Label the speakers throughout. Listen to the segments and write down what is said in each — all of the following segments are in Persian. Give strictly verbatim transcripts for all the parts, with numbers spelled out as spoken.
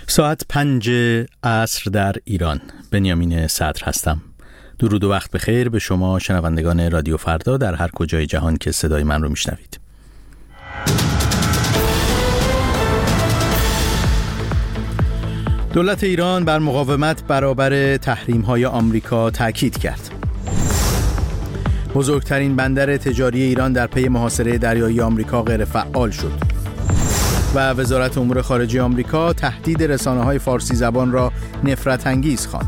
Speaker 1: ساعت پنج عصر در ایران. بنیامین صدر هستم. درود و وقت بخیر به شما شنوندگان رادیو فردا در هر کجای جهان که صدای من رو میشنوید. دولت ایران بر مقاومت برابر تحریم‌های آمریکا تاکید کرد. بزرگترین بندر تجاری ایران در پی محاصره دریایی آمریکا غیر فعال شد. و وزارت امور خارجه آمریکا تهدید رسانه‌های فارسی زبان را نفرت انگیز خواند.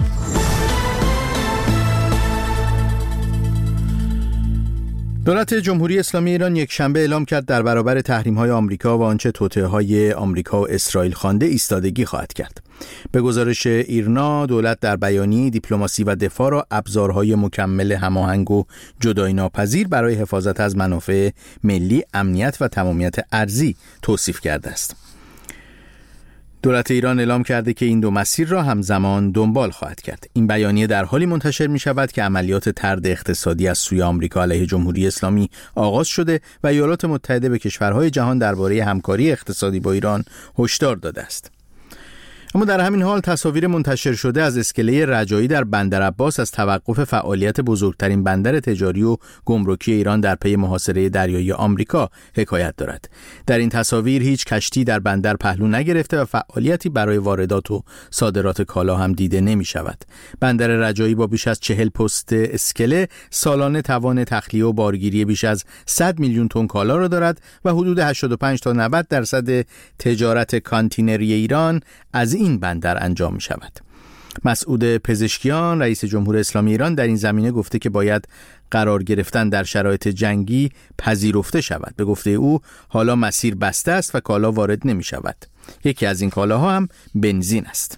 Speaker 1: دولت جمهوری اسلامی ایران یک شنبه اعلام کرد در برابر تحریم‌های آمریکا و آنچه توطئه‌های آمریکا و اسرائیل خوانده ایستادگی خواهد کرد. به گزارش ایرنا، دولت در بیانیه دیپلماسی و دفاع را ابزارهای مکمل هماهنگ و جدایی ناپذیر برای حفاظت از منافع ملی، امنیت و تمامیت ارضی توصیف کرده است. دولت ایران اعلام کرده که این دو مسیر را همزمان دنبال خواهد کرد. این بیانیه در حالی منتشر می شود که عملیات طرد اقتصادی از سوی آمریکا علیه جمهوری اسلامی آغاز شده و ایالات متحده به کشورهای جهان درباره همکاری اقتصادی با ایران هشدار داده است. اما در همین حال تصاویر منتشر شده از اسکله رجایی در بندر عباس از توقف فعالیت بزرگترین بندر تجاری و گمرکی ایران در پی محاصره دریایی آمریکا حکایت دارد. در این تصاویر هیچ کشتی در بندر پهلو نگرفته و فعالیتی برای واردات و صادرات کالا هم دیده نمی شود. بندر رجایی با بیش از چهل پست اسکله سالانه توان تخلیه و بارگیری بیش از صد میلیون تن کالا را دارد و حدود هشتاد و پنج تا نود درصد تجارت کانتینری ایران از این بندر انجام می شود. مسعود پزشکیان رئیس جمهور اسلامی ایران در این زمینه گفته که باید قرار گرفتن در شرایط جنگی پذیرفته شود. به گفته او حالا مسیر بسته است و کالا وارد نمی شود. یکی از این کالاها هم بنزین است.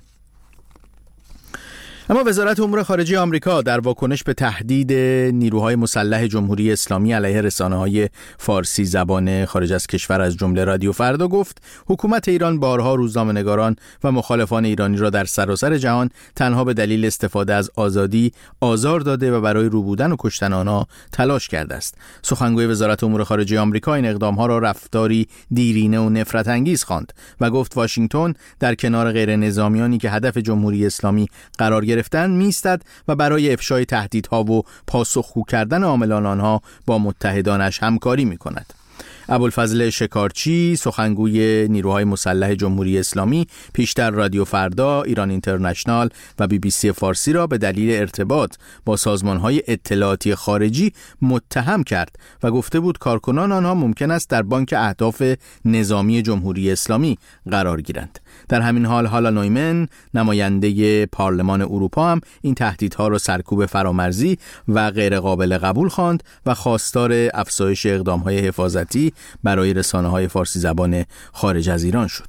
Speaker 1: اما وزارت امور خارجه آمریکا در واکنش به تهدید نیروهای مسلح جمهوری اسلامی علیه رسانه‌های فارسی زبان خارج از کشور از جمله رادیو فردا گفت حکومت ایران بارها روزنامه‌نگاران و مخالفان ایرانی را در سراسر جهان تنها به دلیل استفاده از آزادی آزار داده و برای روبودن و کشتن آنها تلاش کرده است. سخنگوی وزارت امور خارجه آمریکا این اقدام‌ها را رفتاری دیرینه و نفرت انگیز خواند و گفت واشنگتن در کنار غیر نظامیانی که هدف جمهوری اسلامی قرار گرفتن میستد و برای افشای تهدیدها و پاسخگو کردن عاملان آنها با متحدانش همکاری میکند. ابوالفضل شکارچی سخنگوی نیروهای مسلح جمهوری اسلامی پیشتر رادیو فردا، ایران اینترنشنال و بی بی سی فارسی را به دلیل ارتباط با سازمانهای اطلاعاتی خارجی متهم کرد و گفته بود کارکنان آنها ممکن است در بانک اهداف نظامی جمهوری اسلامی قرار گیرند. در همین حال هالا نویمن نماینده پارلمان اروپا هم این تهدیدها را سرکوب فرامرزی و غیر قابل قبول خواند و خواستار افزایش اقدام‌های حفاظتی برای رسانه‌های فارسی زبان خارج از ایران شد.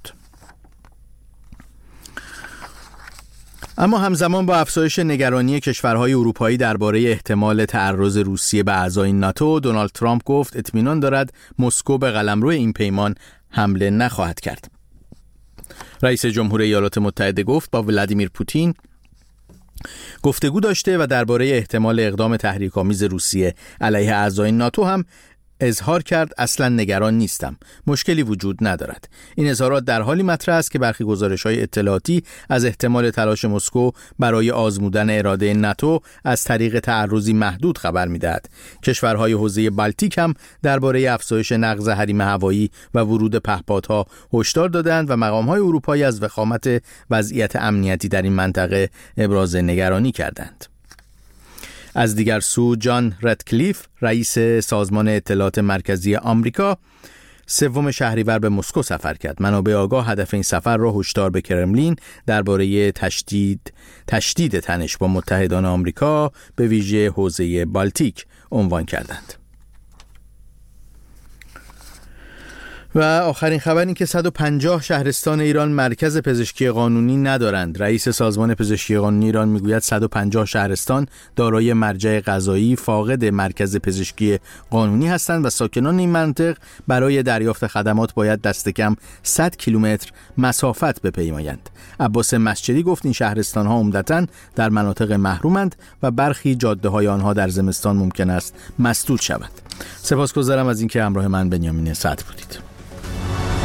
Speaker 1: اما همزمان با افزایش نگرانی کشورهای اروپایی درباره احتمال تعرض روسیه به اعضای ناتو، دونالد ترامپ گفت اطمینان دارد مسکو به قلمرو این پیمان حمله نخواهد کرد. رئیس جمهور ایالات متحده گفت با ولادیمیر پوتین گفتگو داشته و درباره احتمال اقدام تحریک‌آمیز روسیه علیه اعضای ناتو هم اظهار کرد اصلا نگران نیستم، مشکلی وجود ندارد. این اظهارات در حالی مطرح است که برخی گزارش‌های اطلاعاتی از احتمال تلاش مسکو برای آزمودن اراده ناتو از طریق تعرضی محدود خبر می‌دهد. کشورهای حوزه بالتیک هم درباره افزایش نقض حریم هوایی و ورود پهپادها هشدار دادند و مقام‌های اروپایی از وخامت وضعیت امنیتی در این منطقه ابراز نگرانی کردند. از دیگر سو جان ردکلیف رئیس سازمان اطلاعات مرکزی آمریکا سوم شهریور به مسکو سفر کرد. منابع آگاه هدف این سفر را هشدار به کرملین درباره تشدید تشدید تنش با متحدان آمریکا به ویژه حوزه بالتیک عنوان کردند. و آخرین خبر این که صد و پنجاه شهرستان ایران مرکز پزشکی قانونی ندارند. رئیس سازمان پزشکی قانونی ایران میگوید صد و پنجاه شهرستان دارای مرجع قضایی فاقد مرکز پزشکی قانونی هستند و ساکنان این منطقه برای دریافت خدمات باید دست کم صد کیلومتر مسافت بپیمایند. عباس مسجدی گفت این شهرستان ها عمدتاً در مناطق محرومند و برخی جاده های آنها در زمستان ممکن است مسدود شود. سپاسگزارم از اینکه همراه من بنیامین صدر بودید.